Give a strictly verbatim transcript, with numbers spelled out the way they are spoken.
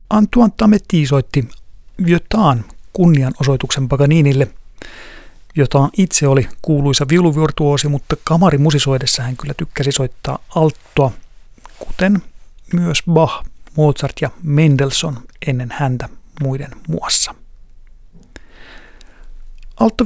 Antoine Tametti soitti Viotaan kunnianosoituksen Paganinille. Viotaan itse oli kuuluisa viuluvirtuoosi, mutta kamarimusisoidessa hän kyllä tykkäsi soittaa alttoa, kuten myös Bach, Mozart ja Mendelssohn ennen häntä muiden muassa.